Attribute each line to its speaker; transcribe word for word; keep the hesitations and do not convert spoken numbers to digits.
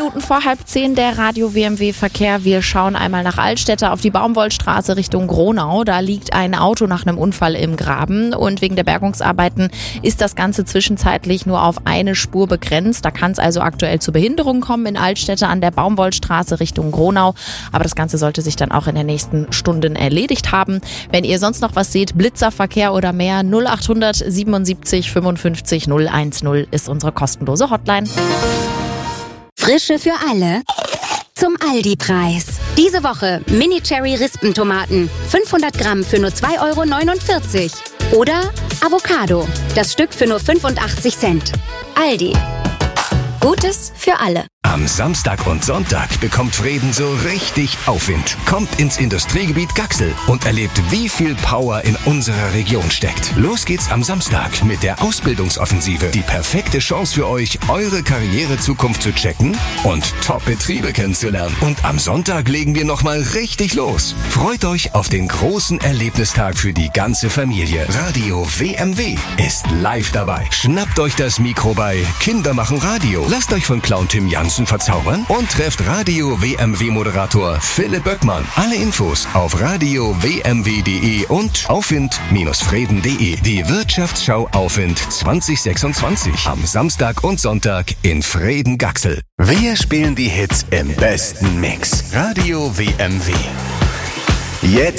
Speaker 1: Minuten vor halb zehn der Radio-W M W-Verkehr. Wir schauen einmal nach Altstädte auf die Baumwollstraße Richtung Gronau. Da liegt ein Auto nach einem Unfall im Graben und wegen der Bergungsarbeiten ist das Ganze zwischenzeitlich nur auf eine Spur begrenzt. Da kann es also aktuell zu Behinderungen kommen in Altstädte an der Baumwollstraße Richtung Gronau. Aber das Ganze sollte sich dann auch in den nächsten Stunden erledigt haben. Wenn ihr sonst noch was seht, Blitzerverkehr oder mehr, null acht hundert siebenundsiebzig fünfundfünfzig null eins null ist unsere kostenlose Hotline.
Speaker 2: Frische für alle zum Aldi-Preis. Diese Woche Mini-Cherry-Rispentomaten, fünfhundert Gramm für nur zwei Euro neunundvierzig. Oder Avocado, das Stück für nur fünfundachtzig Cent. Aldi. Gutes für alle.
Speaker 3: Am Samstag und Sonntag bekommt Freden so richtig Aufwind. Kommt ins Industriegebiet Gaxel und erlebt, wie viel Power in unserer Region steckt. Los geht's am Samstag mit der Ausbildungsoffensive. Die perfekte Chance für euch, eure Karrierezukunft zu checken und Top-Betriebe kennenzulernen. Und am Sonntag legen wir nochmal richtig los. Freut euch auf den großen Erlebnistag für die ganze Familie. Radio W M W ist live dabei. Schnappt euch das Mikro bei Kinder machen Radio. Lasst euch von Clown Tim Jansen verzaubern und trefft Radio-W M W-Moderator Philipp Böckmann. Alle Infos auf radio w m w punkt d e und aufwind freden punkt d e. Die Wirtschaftsschau Aufwind zwanzig sechsundzwanzig am Samstag und Sonntag in Freden-Gaxel. Wir spielen die Hits im besten Mix. Radio W M W. Jetzt